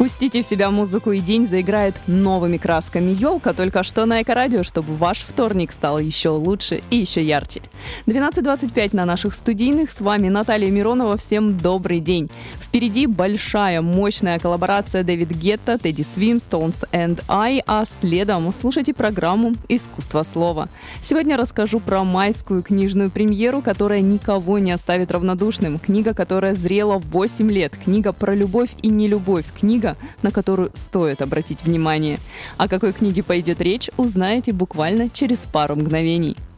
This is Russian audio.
Впустите в себя музыку, и день заиграет новыми красками. Ёлка только что на Эко-радио, чтобы ваш вторник стал еще лучше и еще ярче. 12:25 на наших студийных. С вами Наталья Миронова. Всем добрый день. Впереди большая, мощная коллаборация Дэвид Гетта, Тедди Свим, Stones and I, а следом слушайте программу «Искусство слова». Сегодня расскажу про майскую книжную премьеру, которая никого не оставит равнодушным. Книга, которая зрела 8 лет. Книга про любовь и нелюбовь. Книга, на которую стоит обратить внимание. О какой книге пойдет речь, узнаете буквально через пару мгновений.